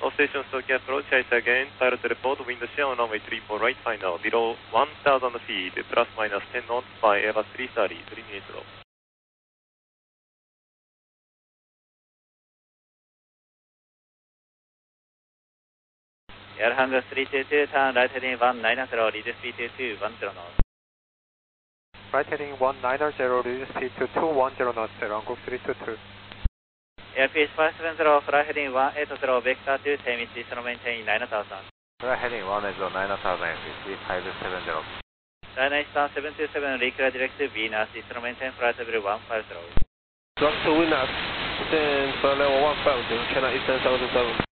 All stations okay approach, ice again, pilot report, wind shear on runway 34 right final, below 1000 feet, plus minus 10 knots by Airbus 330, 3 minutes low. Air Hangar 322, turn right heading 190, lead speed to 210 knots. Right heading 190, lead speed to 210 knots, Rangoon 322. Airspeed 570, fly heading 180, vector to Tamis, slow maintain 9000. Fly heading 180, 9000, FEC 570. China Eastern 727, reclear direct to Venus, slow maintain flight level 150. Drop to Venus, then flight level 150, China Eastern 727.